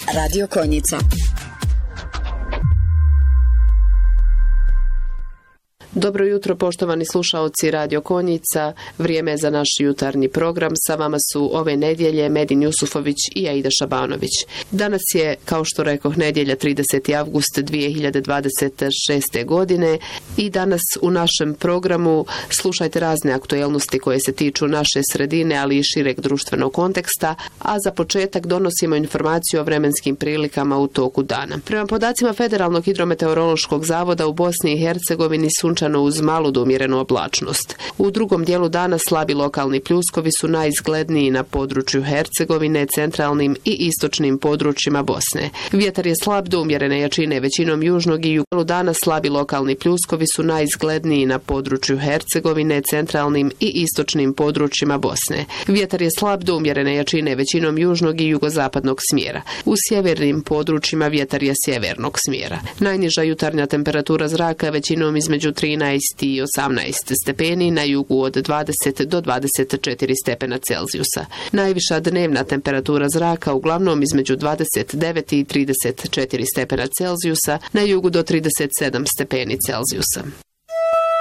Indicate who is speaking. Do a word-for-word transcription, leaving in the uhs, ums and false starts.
Speaker 1: Radio Konjica.
Speaker 2: Dobro jutro, poštovani slušaoci Radio Konjica. Vrijeme je za naš jutarnji program. Sa vama su ove nedjelje Medin Jusufović i Aida Šabanović. Danas je, kao što rekoh, nedjelja trideseti avgust dvije hiljade dvadeset šeste. godine i danas u našem programu slušajte razne aktuelnosti koje se tiču naše sredine, ali i šireg društvenog konteksta, a za početak donosimo informaciju o vremenskim prilikama u toku dana. Prema podacima Federalnog hidrometeorološkog zavoda u Bosni i Hercegovini sunčano uz malu do umjerenu oblačnost. U drugom dijelu dana slabi lokalni pljuskovi su najizgledniji na području Hercegovine, centralnim i istočnim područjima Bosne. Vjetar je slab do umjerene jačine većinom južnog i jugog dana slabi lokalni pljuskovi su najizgledniji na području Hercegovine, centralnim i istočnim područjima Bosne. Vjetar je slab do umjerene jačine većinom južnog i jugozapadnog smjera. U sjevernim područjima vjetar je sjevernog smjera. Najniža jutarnja temperatura zraka većinom između trinaest i osamnaest stepeni, na jugu od dvadeset do dvadeset četiri stepena Celzijusa. Najviša dnevna temperatura zraka uglavnom između dvadeset devet i trideset četiri stepena Celzijusa, na jugu do trideset sedam stepeni Celzijusa.